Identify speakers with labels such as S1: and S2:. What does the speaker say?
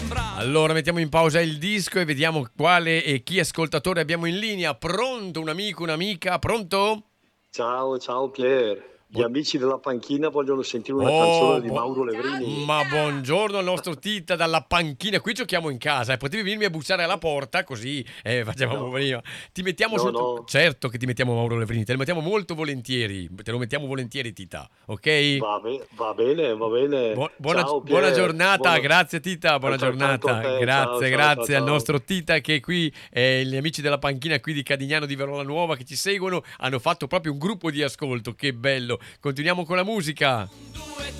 S1: Allora mettiamo in pausa il disco e vediamo quale e chi ascoltatore abbiamo in linea. Pronto? Un amico, un'amica? Pronto?
S2: Ciao, ciao Pier. Gli
S1: Bu-
S2: amici della panchina vogliono sentire una
S1: Oh,
S2: canzone di Mauro Levrini.
S1: ma buongiorno al nostro Tita dalla panchina. Qui giochiamo in casa. Potevi venirmi a bussare alla porta così facevamo
S2: No,
S1: prima. Ti mettiamo
S2: no,
S1: sotto.
S2: no,
S1: Certo che ti mettiamo Mauro Levrini. Te lo mettiamo molto volentieri. Te lo mettiamo volentieri, Tita. Ok?
S2: va bene, va bene. Ciao
S1: Buona
S2: Pier,
S1: giornata, grazie Tita, buona
S2: altrettanto a
S1: giornata,
S2: te. Ciao,
S1: grazie,
S2: ciao, ciao,
S1: grazie al
S2: ciao.
S1: nostro Tita che qui, gli amici della panchina qui di Cadignano di Verola Nuova che ci seguono, hanno fatto proprio un gruppo di ascolto, che bello, continuiamo con la musica.